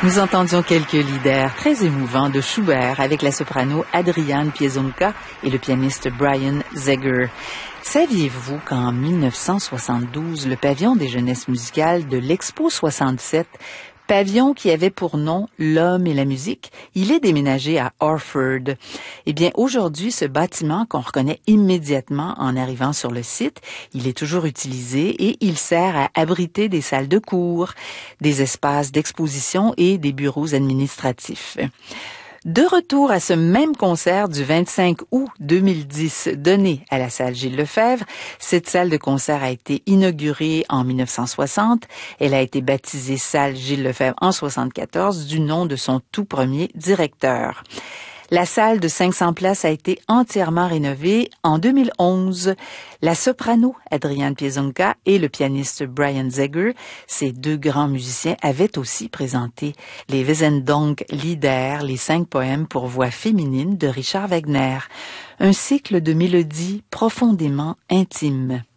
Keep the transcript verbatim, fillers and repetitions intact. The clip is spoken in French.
Nous entendions quelques leaders très émouvants de Schubert avec la soprano Adriane Piezonka et le pianiste Brian Zegger. Saviez-vous qu'en mille neuf cent soixante-douze, le pavillon des jeunesses musicales de l'Expo soixante-sept, pavillon qui avait pour nom L'Homme et la musique, il est déménagé à Orford. Eh bien, aujourd'hui, ce bâtiment qu'on reconnaît immédiatement en arrivant sur le site, il est toujours utilisé et il sert à abriter des salles de cours, des espaces d'exposition et des bureaux administratifs. De retour à ce même concert du vingt-cinq août deux mille dix donné à la salle Gilles Lefebvre, cette salle de concert a été inaugurée en mille neuf cent soixante. Elle a été baptisée salle Gilles Lefebvre en soixante-quatorze du nom de son tout premier directeur. La salle de cinq cents places a été entièrement rénovée en deux mille onze. La soprano Adriane Piezonka et le pianiste Brian Zegger, ces deux grands musiciens, avaient aussi présenté les Wesendonck-Lieder, les cinq poèmes pour voix féminine de Richard Wagner, un cycle de mélodies profondément intimes.